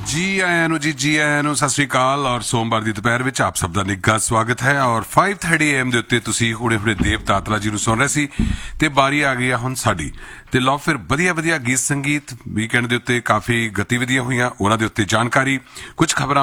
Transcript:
जी आया नु जी आया नु सत श्री अकाल और सोमवार की दोपहर में आप सब का निੱਘਾ स्वागत है और 5:30 AM ਦੇ ਉੱਤੇ ਤੁਸੀਂ ਹੁਣੇ ਹੁਣੇ ਦੇਵ ਦਾਤਰਾ ਜੀ ਨੂੰ ਸੁਣ ਰਹੇ ਸੀ ਤੇ ਬਾਰੀ ਆ ਗਈ ਹੁਣ ਸਾਡੀ ਤੇ ਲਓ ਫਿਰ ਵਧੀਆ ਵਧੀਆ ਗੀਤ ਸੰਗੀਤ ਵੀਕਐਂਡ ਦੇ ਉੱਤੇ ਕਾਫੀ ਗਤੀਵਿਧੀਆਂ ਹੋਈਆਂ ਉਹਨਾਂ ਦੇ ਉੱਤੇ ਜਾਣਕਾਰੀ ਕੁਝ ਖਬਰਾਂ